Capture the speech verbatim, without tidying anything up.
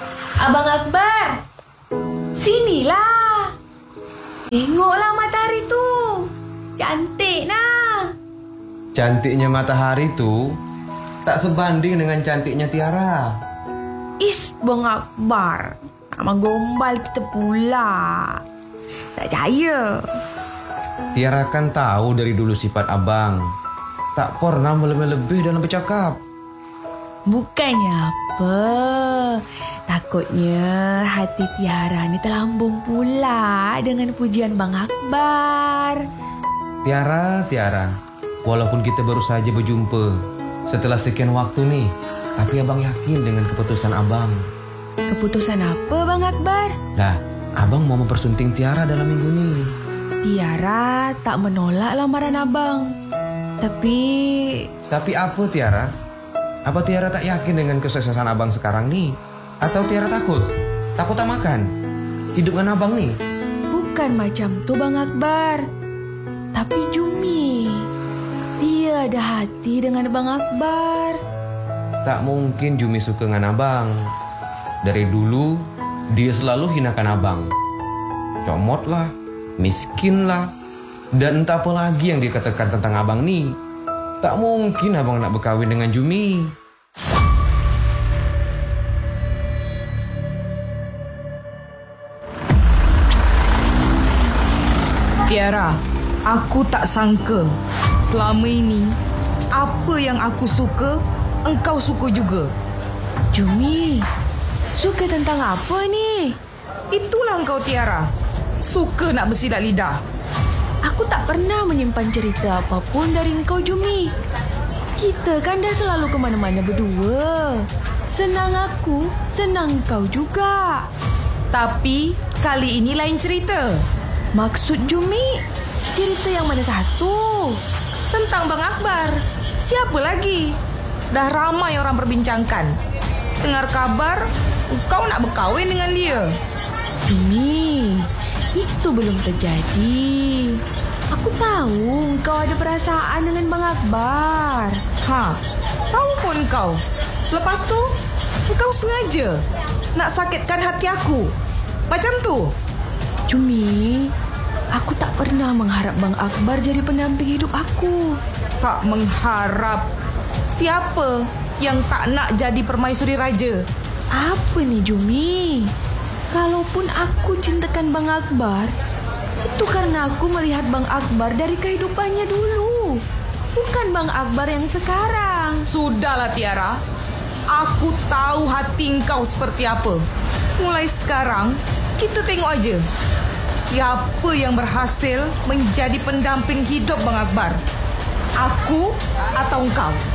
Abang Akbar, sinilah. Tengoklah matahari tu. Cantik nah. Cantiknya matahari tu tak sebanding dengan cantiknya Tiara. Is, Bang Akbar, nama gombal kita pula. Tak percaya. Tiara kan tahu dari dulu sifat abang. Tak pernah melebih-lebih dalam bercakap. Bukannya apa. Takutnya hati Tiara ni terlambung pula dengan pujian Bang Akbar. Tiara, Tiara, walaupun kita baru saja berjumpa setelah sekian waktu nih, tapi abang yakin dengan keputusan abang. Keputusan apa, Bang Akbar? Dah, abang mau mempersunting Tiara dalam minggu ni. Tiara tak menolak lamaran abang. Tapi... Tapi apa, Tiara? Apa Tiara tak yakin dengan kesuksesan abang sekarang nih? Atau Tiara takut? Takut tak makan? Hidup dengan abang nih? Bukan macam tu, Bang Akbar. Tapi Jumi, dia ada hati dengan Bang Akbar. Tak mungkin Jumi suka dengan abang. Dari dulu, dia selalu hinakan abang. Comot lah, miskin lah, dan entah apa lagi yang dia katakan tentang abang nih. Tak mungkin abang nak berkahwin dengan Jumi. Tiara, aku tak sangka selama ini apa yang aku suka, engkau suka juga. Jumi, suka tentang apa ni? Itulah engkau, Tiara. Suka nak bersilat lidah. Aku tak pernah menyimpan cerita apapun dari engkau, Jumi. Kita kan dah selalu ke mana-mana berdua. Senang aku, senang kau juga. Tapi kali ini lain cerita. Maksud Jumi, cerita yang mana satu? Tentang Bang Akbar. Siapa lagi? Dah ramai orang perbincangkan. Dengar kabar, kau nak berkahwin dengan dia. Jumi, itu belum terjadi. Aku tahu kau ada perasaan dengan Bang Akbar. Ha, tahu pun kau. Lepas tu, kau sengaja nak sakitkan hati aku. Macam tu. Jumi, aku tak pernah mengharap Bang Akbar jadi pendamping hidup aku. Tak mengharap. Siapa yang tak nak jadi permaisuri raja? Apa ni, Jumi? Kalaupun aku cintakan Bang Akbar, itu karena aku melihat Bang Akbar dari kehidupannya dulu. Bukan Bang Akbar yang sekarang. Sudahlah, Tiara. Aku tahu hati engkau seperti apa. Mulai sekarang, kita tengok aja siapa yang berhasil menjadi pendamping hidup Bang Akbar. Aku atau engkau?